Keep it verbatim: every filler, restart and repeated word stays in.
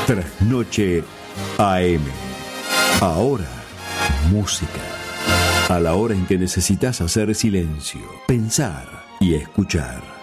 Trasnoche A M. Ahora, música. A la hora en que necesitas hacer silencio, pensar y escuchar.